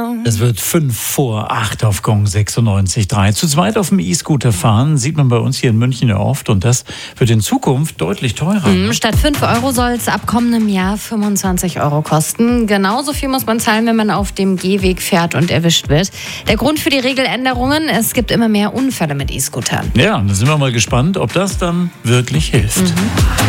Es wird 5:05 auf Gong 96.3. Zu zweit auf dem E-Scooter fahren, sieht man bei uns hier in München ja oft. Und das wird in Zukunft deutlich teurer. Statt 5 Euro soll es ab kommendem Jahr 25 Euro kosten. Genauso viel muss man zahlen, wenn man auf dem Gehweg fährt und erwischt wird. Der Grund für die Regeländerungen: es gibt immer mehr Unfälle mit E-Scootern. Ja, da sind wir mal gespannt, ob das dann wirklich hilft.